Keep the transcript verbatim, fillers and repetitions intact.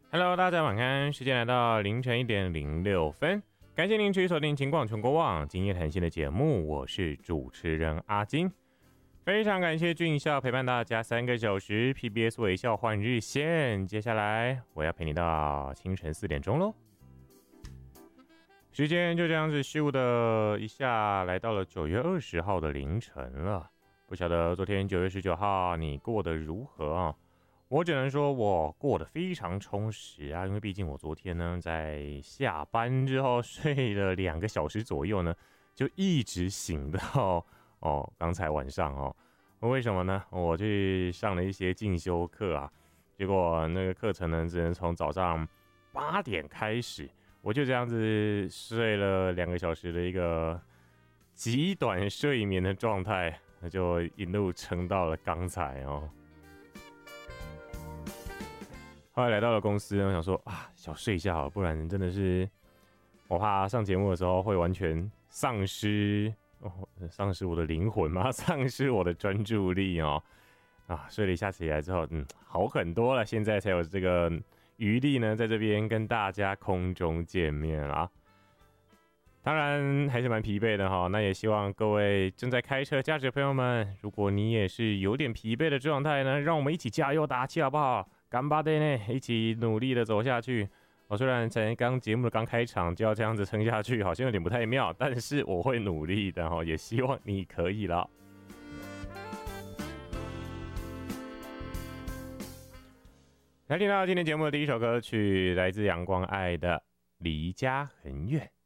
Hello， 大家晚安，时间来到凌晨一点零六分，感谢您持续锁定金广全国网今夜谈心的节目，我是主持人阿金，非常感谢俊孝陪伴大家三个小时 P B S 微笑换日线，接下来我要陪你到清晨四点钟咯。时间就这样子咻的一下来到了九月二十号的凌晨了，不晓得昨天九月十九号你过得如何啊？我只能说我过得非常充实啊，因为毕竟我昨天呢在下班之后睡了两个小时左右呢，就一直醒到哦刚才晚上哦。为什么呢？我去上了一些进修课啊，结果那个课程呢只能从早上八点开始。我就这样子睡了两个小时的一个极短睡眠的状态，那就一路撑到了刚才哦。后来来到了公司，我想说啊，小睡一下好了，不然真的是我怕上节目的时候会完全丧失哦，丧失我的灵魂嘛，丧失我的专注力哦。啊，睡了一下起来之后，嗯，好很多了，现在才有这个余力呢，在这边跟大家空中见面啦。当然还是蛮疲惫的哈，那也希望各位正在开车驾驶的朋友们，如果你也是有点疲惫的状态呢，让我们一起加油打气好不好？干巴的呢，一起努力的走下去。我、哦、虽然才刚节目的刚开场就要这样子撑下去，好像有点不太妙，但是我会努力的哈，也希望你可以了。来听到今天节目的第一首歌曲，来自阳光爱的《离家很远》。